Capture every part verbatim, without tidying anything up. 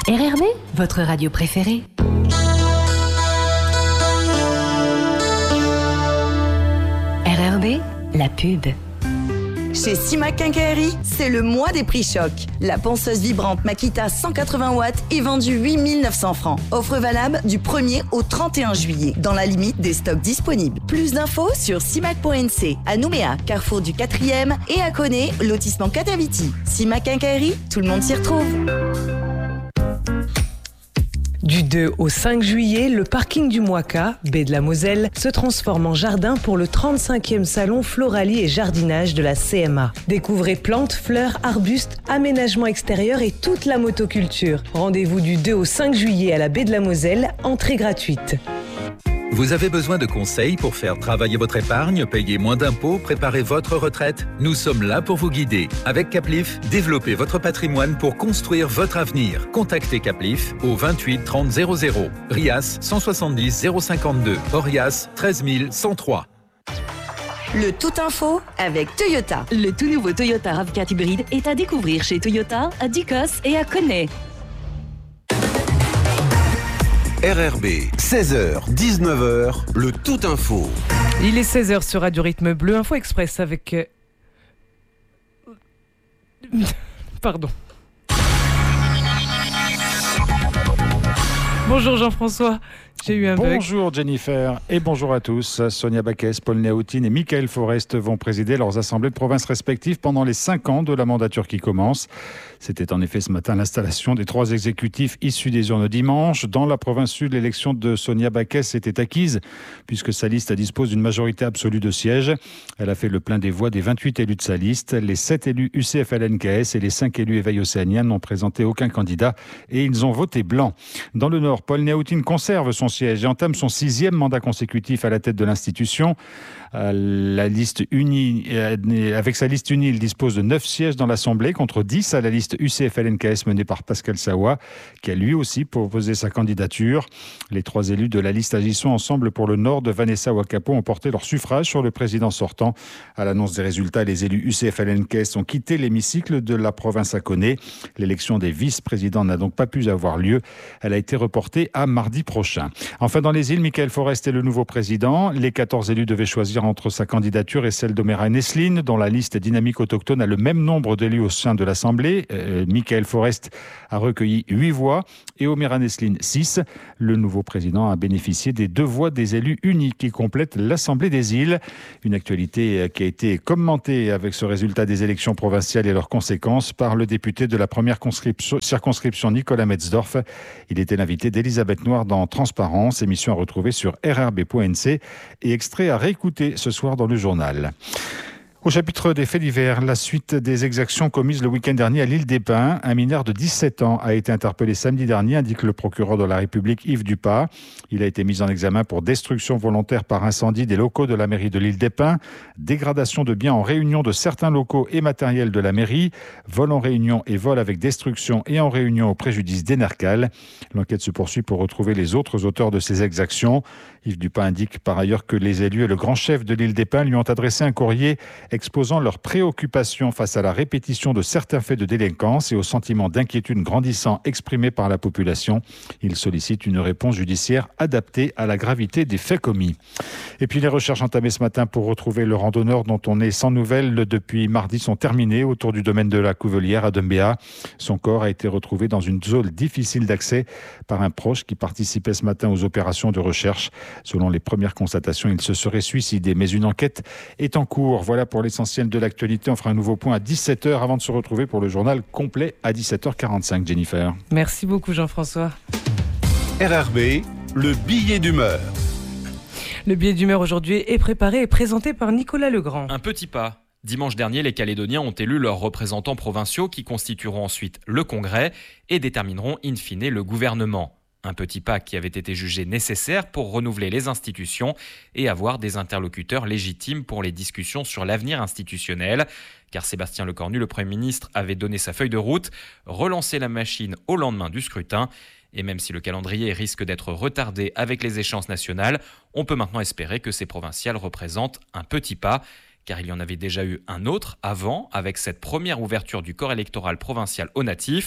R R B, votre radio préférée. R R B, la pub. Chez Simac Quincaillerie, c'est le mois des prix chocs. La ponceuse vibrante Makita cent quatre-vingts watts est vendue huit mille neuf cents francs. Offre valable du premier au trente et un juillet, dans la limite des stocks disponibles. Plus d'infos sur simac point n c, à Nouméa, carrefour du quatrième, et à Koné, lotissement Kataviti. Simac Quincaillerie, tout le monde s'y retrouve. Du deux au cinq juillet, le parking du Moika, baie de la Moselle, se transforme en jardin pour le trente-cinquième salon Floralie et Jardinage de la C M A. Découvrez plantes, fleurs, arbustes, aménagements extérieurs et toute la motoculture. Rendez-vous du deux au cinq juillet à la baie de la Moselle, entrée gratuite. Vous avez besoin de conseils pour faire travailler votre épargne, payer moins d'impôts, préparer votre retraite? Nous sommes là pour vous guider. Avec Caplif, développez votre patrimoine pour construire votre avenir. Contactez Caplif au vingt-huit trente zéro zéro. Rias cent soixante-dix zéro cinquante-deux. Orias treize mille cent trois. Le Tout Info avec Toyota. Le tout nouveau Toyota RAV quatre hybride est à découvrir chez Toyota, à Ducos et à Koné. R R B, seize heures, dix-neuf heures, le Tout Info. Il est seize heures sur Radio Rythme Bleu, Info Express avec... Euh... Pardon. Bonjour Jean-François, j'ai eu un bug. Bonjour Jennifer et bonjour à tous. Sonia Baquès, Paul Néautine et Michael Forest vont présider leurs assemblées de province respectives pendant les cinq ans de la mandature qui commence. C'était en effet ce matin l'installation des trois exécutifs issus des urnes dimanche. Dans la province sud, l'élection de Sonia Baquès était acquise puisque sa liste dispose d'une majorité absolue de sièges. Elle a fait le plein des voix des vingt-huit élus de sa liste. Les sept élus U C F L N K S et les cinq élus Éveil Océanien n'ont présenté aucun candidat et ils ont voté blanc. Dans le Nord, Paul Néautine conserve son siège et entame son sixième mandat consécutif à la tête de l'institution. La liste unie, avec sa liste unie, il dispose de neuf sièges dans l'Assemblée contre dix à la liste U C F L N K S menée par Pascal Sawa, qui a lui aussi proposé sa candidature. Les trois élus de la liste Agissons Ensemble pour le Nord de Vanessa Wakapo ont porté leur suffrage sur le président sortant. À l'annonce des résultats, les élus U C F L N K S ont quitté l'hémicycle de la province à Koné. L'élection des vice-présidents n'a donc pas pu avoir lieu. Elle a été reportée à mardi prochain. Enfin, dans les îles, Michael Forest est le nouveau président. Les quatorze élus devaient choisir entre sa candidature et celle d'Oméra Nesline, dont la liste dynamique autochtone a le même nombre d'élus au sein de l'Assemblée. Euh, Michael Forest a recueilli huit voix et Oméra Nesline six. Le nouveau président a bénéficié des deux voix des élus unis qui complètent l'Assemblée des îles. Une actualité qui a été commentée avec ce résultat des élections provinciales et leurs conséquences par le député de la première circonscription Nicolas Metzdorf. Il était l'invité d'Elisabeth Noir dans Transparence, émission à retrouver sur r r b point n c et extrait à réécouter ce soir dans le journal. Au chapitre des faits divers, la suite des exactions commises le week-end dernier à l'île des Pins. Un mineur de dix-sept ans a été interpellé samedi dernier, indique le procureur de la République Yves Dupas. Il a été mis en examen pour destruction volontaire par incendie des locaux de la mairie de l'île des Pins, dégradation de biens en réunion de certains locaux et matériels de la mairie, vol en réunion et vol avec destruction et en réunion au préjudice d'Enercal. L'enquête se poursuit pour retrouver les autres auteurs de ces exactions. Yves Dupas indique par ailleurs que les élus et le grand chef de l'île des Pins lui ont adressé un courrier exposant leurs préoccupations face à la répétition de certains faits de délinquance et au sentiment d'inquiétude grandissant exprimé par la population. Il sollicite une réponse judiciaire adaptée à la gravité des faits commis. Et puis les recherches entamées ce matin pour retrouver le randonneur dont on est sans nouvelles depuis mardi sont terminées autour du domaine de la Couvelière à Dumbéa. Son corps a été retrouvé dans une zone difficile d'accès par un proche qui participait ce matin aux opérations de recherche. Selon les premières constatations, il se serait suicidé, mais une enquête est en cours. Voilà pour l'essentiel de l'actualité. On fera un nouveau point à dix-sept heures avant de se retrouver pour le journal complet à dix-sept heures quarante-cinq. Jennifer. Merci beaucoup Jean-François. R R B, le billet d'humeur. Le billet d'humeur aujourd'hui est préparé et présenté par Nicolas Legrand. Un petit pas. Dimanche dernier, les Calédoniens ont élu leurs représentants provinciaux qui constitueront ensuite le Congrès et détermineront in fine le gouvernement. Un petit pas qui avait été jugé nécessaire pour renouveler les institutions et avoir des interlocuteurs légitimes pour les discussions sur l'avenir institutionnel. Car Sébastien Lecornu, le Premier ministre, avait donné sa feuille de route, relancé la machine au lendemain du scrutin. Et même si le calendrier risque d'être retardé avec les échéances nationales, on peut maintenant espérer que ces provinciales représentent un petit pas. Car il y en avait déjà eu un autre avant, avec cette première ouverture du corps électoral provincial aux natifs.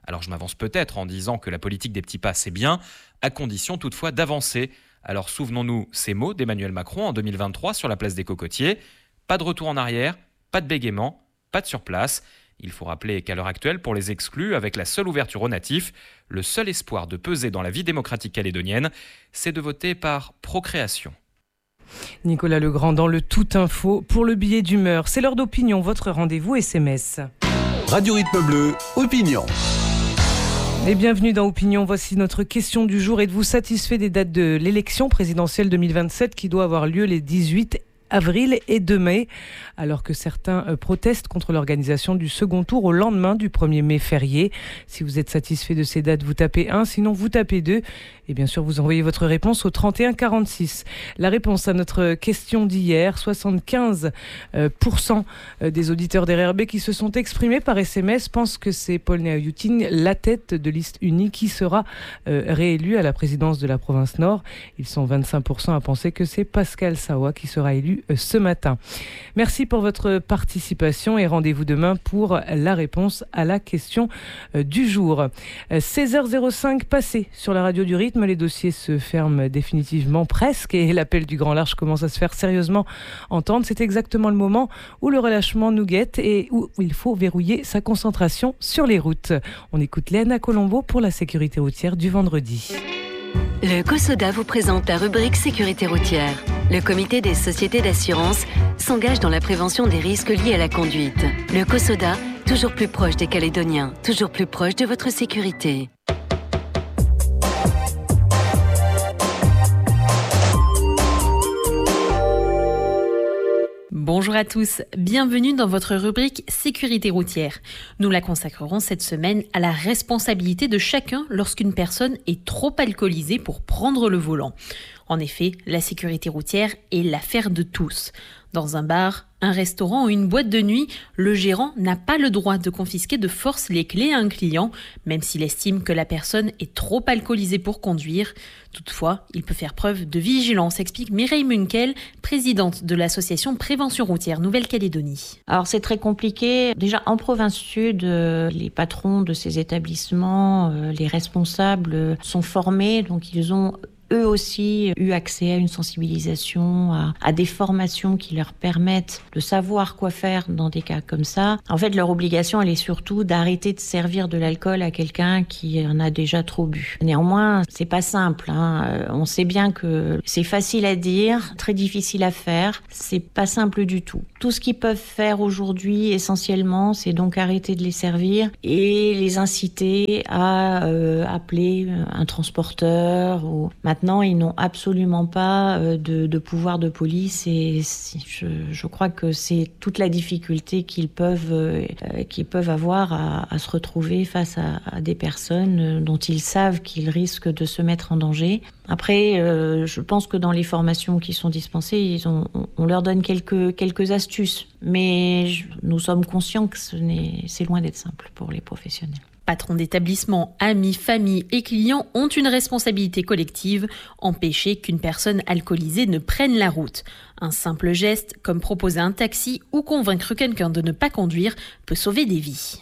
Alors je m'avance peut-être en disant que la politique des petits pas c'est bien, à condition toutefois d'avancer. Alors souvenons-nous ces mots d'Emmanuel Macron en deux mille vingt-trois sur la place des Cocotiers. Pas de retour en arrière, pas de bégaiement, pas de surplace. Il faut rappeler qu'à l'heure actuelle, pour les exclus, avec la seule ouverture aux natifs, le seul espoir de peser dans la vie démocratique calédonienne, c'est de voter par procréation. Nicolas Legrand dans le Tout Info pour le billet d'humeur. C'est l'heure d'opinion, votre rendez-vous S M S. Radio Rythme Bleu, opinion. Et bienvenue dans Opinion. Voici notre question du jour. Êtes-vous satisfait des dates de l'élection présidentielle deux mille vingt-sept qui doit avoir lieu les dix-huit avril et deux mai, alors que certains euh, protestent contre l'organisation du second tour au lendemain du premier mai férié. Si vous êtes satisfait de ces dates, vous tapez un, sinon vous tapez deux. Et bien sûr, vous envoyez votre réponse au trente et un quarante-six. La réponse à notre question d'hier, soixante-quinze pour cent des auditeurs d'R R B qui se sont exprimés par S M S pensent que c'est Paul Néaouyoutine, la tête de liste unie, qui sera euh, réélu à la présidence de la province Nord. Ils sont vingt-cinq pour cent à penser que c'est Pascal Sawa qui sera élu ce matin. Merci pour votre participation et rendez-vous demain pour la réponse à la question du jour. seize heures cinq passées sur la radio du rythme, les dossiers se ferment définitivement presque et l'appel du grand large commence à se faire sérieusement entendre. C'est exactement le moment où le relâchement nous guette et où il faut verrouiller sa concentration sur les routes. On écoute Léana Colombo pour la sécurité routière du vendredi. Le COSODA vous présente la rubrique sécurité routière. Le comité des sociétés d'assurance s'engage dans la prévention des risques liés à la conduite. Le COSODA, toujours plus proche des Calédoniens, toujours plus proche de votre sécurité. Bonjour à tous, bienvenue dans votre rubrique sécurité routière. Nous la consacrerons cette semaine à la responsabilité de chacun lorsqu'une personne est trop alcoolisée pour prendre le volant. En effet, la sécurité routière est l'affaire de tous. Dans un bar, un restaurant ou une boîte de nuit, le gérant n'a pas le droit de confisquer de force les clés à un client, même s'il estime que la personne est trop alcoolisée pour conduire. Toutefois, il peut faire preuve de vigilance, explique Mireille Munkel, présidente de l'association Prévention routière Nouvelle-Calédonie. Alors c'est très compliqué. Déjà en province sud, euh, les patrons de ces établissements, euh, les responsables euh, sont formés, donc ils ont eux aussi eu accès à une sensibilisation, à, à des formations qui leur permettent de savoir quoi faire dans des cas comme ça. En fait, leur obligation, elle est surtout d'arrêter de servir de l'alcool à quelqu'un qui en a déjà trop bu. Néanmoins, c'est pas simple, hein. On sait bien que c'est facile à dire, très difficile à faire. C'est pas simple du tout. Tout ce qu'ils peuvent faire aujourd'hui, essentiellement, c'est donc arrêter de les servir et les inciter à euh, appeler un transporteur ou maintenant, Maintenant, ils n'ont absolument pas de, de pouvoir de police et je, je crois que c'est toute la difficulté qu'ils peuvent, euh, qu'ils peuvent avoir à, à se retrouver face à, à des personnes dont ils savent qu'ils risquent de se mettre en danger. Après, euh, je pense que dans les formations qui sont dispensées, ils ont, on leur donne quelques, quelques astuces, mais je, nous sommes conscients que ce n'est, c'est loin d'être simple pour les professionnels. Patrons d'établissements, amis, familles et clients ont une responsabilité collective, empêcher qu'une personne alcoolisée ne prenne la route. Un simple geste, comme proposer un taxi ou convaincre quelqu'un de ne pas conduire, peut sauver des vies.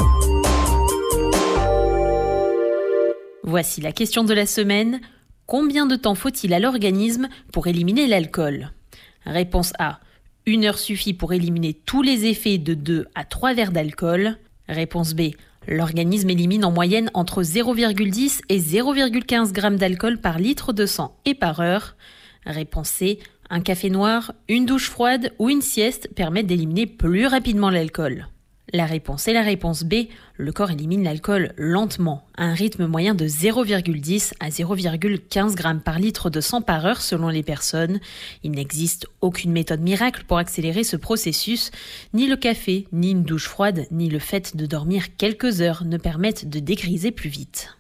Voici la question de la semaine. Combien de temps faut-il à l'organisme pour éliminer l'alcool ? Réponse A. Une heure suffit pour éliminer tous les effets de deux à trois verres d'alcool. Réponse B. L'organisme élimine en moyenne entre zéro virgule dix et zéro virgule quinze grammes d'alcool par litre de sang et par heure. Réponse C. Un café noir, une douche froide ou une sieste permettent d'éliminer plus rapidement l'alcool. La réponse est la réponse B. Le corps élimine l'alcool lentement, à un rythme moyen de zéro virgule dix à zéro virgule quinze grammes par litre de sang par heure selon les personnes. Il n'existe aucune méthode miracle pour accélérer ce processus. Ni le café, ni une douche froide, ni le fait de dormir quelques heures ne permettent de dégriser plus vite.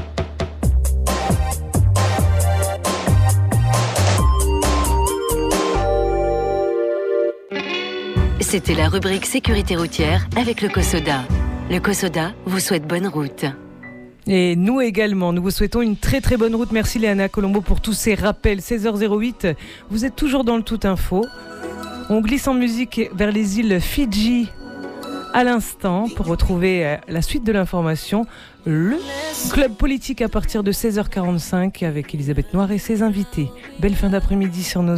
C'était la rubrique sécurité routière avec le COSODA. Le COSODA vous souhaite bonne route. Et nous également, nous vous souhaitons une très très bonne route. Merci Léana Colombo pour tous ces rappels. seize heures huit, vous êtes toujours dans le Tout Info. On glisse en musique vers les îles Fidji À l'instant, pour retrouver la suite de l'information, le club politique à partir de seize heures quarante-cinq avec Elisabeth Noir et ses invités. Belle fin d'après-midi sur nos